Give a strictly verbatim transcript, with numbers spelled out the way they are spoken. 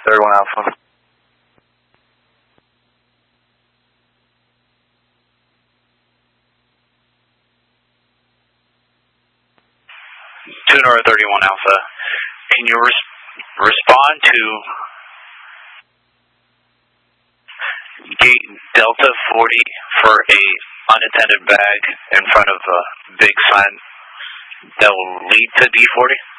thirty-one Alpha. Two North thirty-one Alpha. Can you res respond to gate Delta forty for a unattended bag in front of a big sign that will lead to D forty?